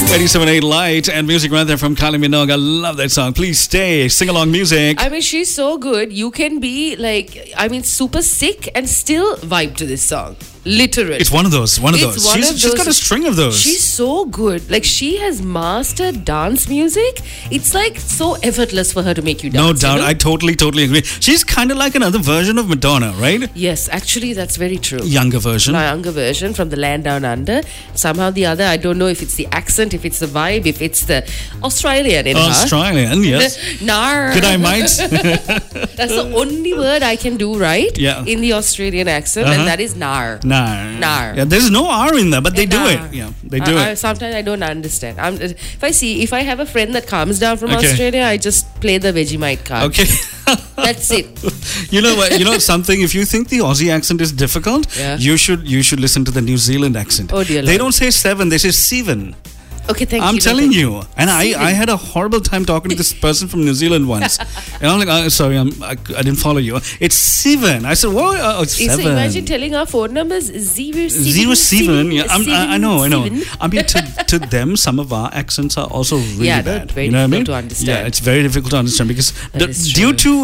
87.8 Light and music right there from Kylie Minogue. I love that song. Please stay. Sing along music. I mean, she's so good. You can be like, I mean, super sick and still vibe to this song. Literally. It's one of those. She's got a string of those. She's so good. Like, she has mastered dance music. It's like so effortless for her to make you dance. No doubt. You know? I totally agree. She's kind of like another version of Madonna, right? Yes, actually, that's very true. Younger version. A younger version from the land down under. Somehow the other, I don't know if it's the accent, if it's the vibe, if it's the Australian in her. Australian, yes. Nar. Good I might. That's the only word I can do right in the Australian accent, and that is nar. Nar. Yeah, there's no R in there, but they do it. Yeah, they do it. Sometimes I don't understand. If I have a friend that comes down from Australia, I just play the Vegemite card. Okay. That's it. You know what? You know something. If you think the Aussie accent is difficult, you should listen to the New Zealand accent. Oh dear Lord. They don't say 7; they say 7. Okay, thank you. I'm telling you. And I had a horrible time talking to this person from New Zealand once. And I'm like, sorry, I didn't follow you. It's 7. I said, what? Oh, it's 7. So imagine telling our phone numbers 07. Yeah, I know. I mean, to them, some of our accents are also really bad. Very you know what I mean? To understand. Yeah, it's very difficult to understand because due to,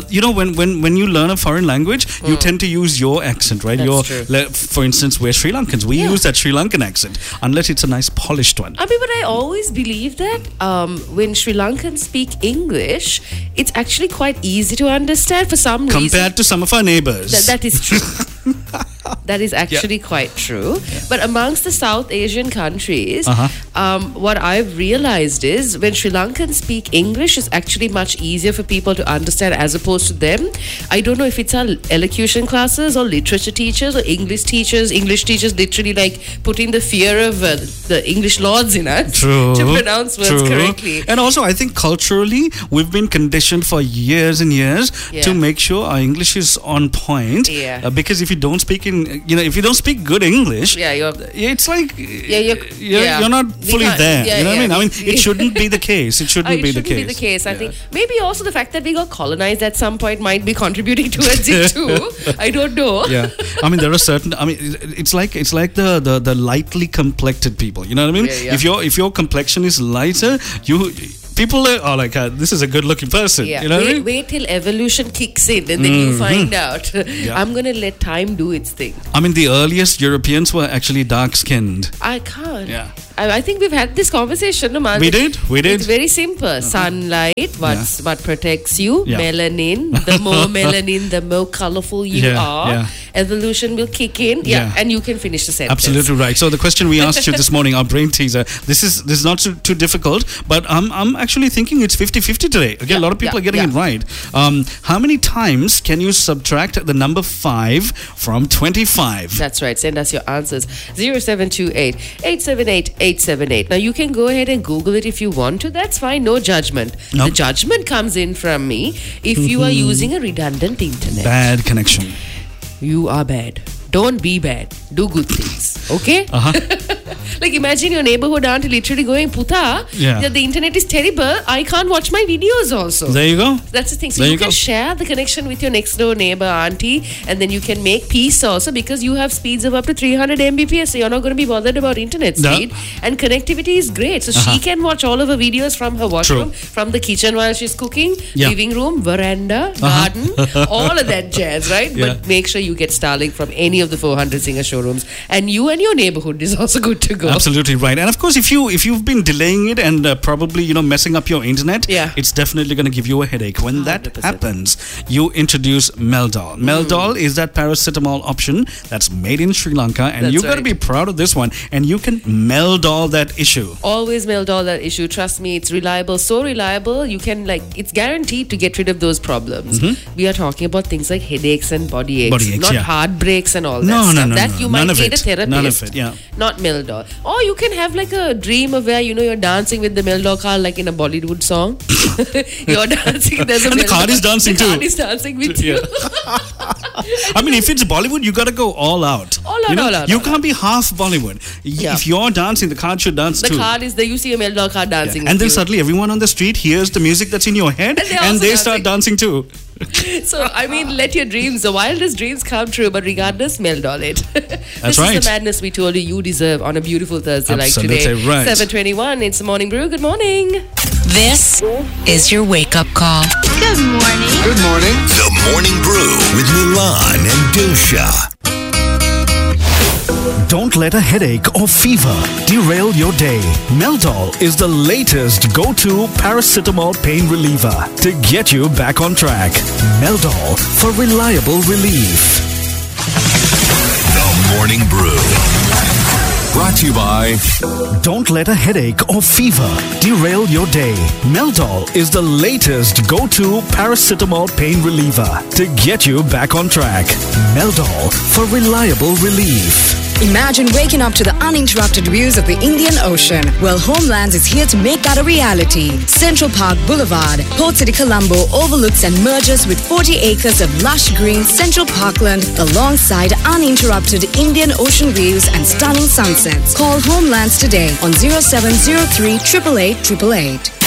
when you learn a foreign language, you tend to use your accent, right? That's true. For instance, we're Sri Lankans. We use that Sri Lankan accent, unless it's a nice polished one. But I always believe that when Sri Lankans speak English, it's actually quite easy to understand for some reason. Compared to some of our neighbors. That is true. That is actually quite true. Yeah. But amongst the South Asian countries, what I've realized is when Sri Lankans speak English, it's actually much easier for people to understand as opposed to them. I don't know if it's our elocution classes or literature teachers or English teachers literally like putting the fear of the English lords in us to pronounce words correctly. And also, I think culturally, we've been conditioned for years and years to make sure our English is on point. Yeah. Because if you don't speak if you don't speak good English, it's like you're not fully there. You know what I mean? I mean, it shouldn't be the case. It shouldn't be the case. I think maybe also the fact that we got colonized at some point might be contributing towards it too. I don't know. Yeah, I mean there are certain. I mean, it's like the lightly complected people. You know what I mean? If your complexion is lighter, people are like, this is a good-looking person. Yeah. You know what I mean? Wait till evolution kicks in and then you find out. I'm going to let time do its thing. I mean, the earliest Europeans were actually dark-skinned. I can't. Yeah. I think we've had this conversation, Aman. We did. It's very simple. Sunlight, what protects you? Melanin. The more melanin, the more colorful you are. Yeah. Evolution will kick in. And you can finish the sentence. Absolutely right. So the question we asked you this morning, our brain teaser, this is not too difficult, but I'm actually thinking it's 50-50 today. Okay, a lot of people are getting it right. How many times can you subtract the number 5 from 25? That's right. Send us your answers. 0728 878 878. Now you can go ahead and Google it if you want to. That's fine. No judgment. Nope. The judgment comes in from me if you are using a redundant internet. Bad connection. You are bad. Don't be bad. Do good things. Okay? Like imagine your neighborhood auntie literally going, Puta, the internet is terrible. I can't watch my videos also. There you go. That's the thing. So you can share the connection with your next door neighbor auntie, and then you can make peace also because you have speeds of up to 300 Mbps. So you're not going to be bothered about internet speed. And connectivity is great. So she can watch all of her videos from her washroom, from the kitchen while she's cooking, living room, veranda, garden, all of that jazz, right? But make sure you get Starlink from any of the 400 Singer showrooms, and you and your neighborhood is also good to go. Absolutely right. And of course, if you've been delaying it and probably messing up your internet, it's definitely going to give you a headache. When 100%. That happens, you introduce Meldol. Meldol is that paracetamol option that's made in Sri Lanka, and you've got to be proud of this one. And you can Meldol that issue. Always Meldol that issue. Trust me, it's reliable. So reliable, you can it's guaranteed to get rid of those problems. We are talking about things like headaches and body aches, not heartbreaks and all that stuff. That you might need a therapist. None of it, not Meldol. Or you can have like a dream of where you're dancing with the Meldol car like in a Bollywood song. You're dancing. There's a and the car is dancing too. The car is dancing with you. I mean, if it's Bollywood, you got to go all out. All out. You can't be half Bollywood. If you're dancing, the car should dance too. The car is there. You see a Meldol car dancing. And then suddenly everyone on the street hears the music that's in your head and they start dancing too. So, I mean, let your dreams, the wildest dreams come true, but regardless, Meldol it. This right. is the madness we told you deserve on a beautiful Thursday Absolutely like today. right. 7:21, it's the Morning Brew. Good morning. This is your wake-up call. Good morning. Good morning. The Morning Brew with Milan and Dosha. Don't let a headache or fever derail your day. Meldol is the latest go-to paracetamol pain reliever to get you back on track. Meldol for reliable relief. The Morning Brew. Brought to you by... Don't let a headache or fever derail your day. Meldol is the latest go-to paracetamol pain reliever to get you back on track. Meldol for reliable relief. Imagine waking up to the uninterrupted views of the Indian Ocean. Well, Homelands is here to make that a reality. Central Park Boulevard, Port City, Colombo overlooks and merges with 40 acres of lush green Central Parkland alongside uninterrupted Indian Ocean views and stunning sunsets. Call Homelands today on 0703 888 888.